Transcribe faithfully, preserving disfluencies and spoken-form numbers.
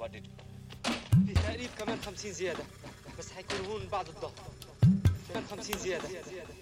في تقريب كمان خمسين زيادة، بس حيكون هون بعد الظهر. كمان خمسين زيادة.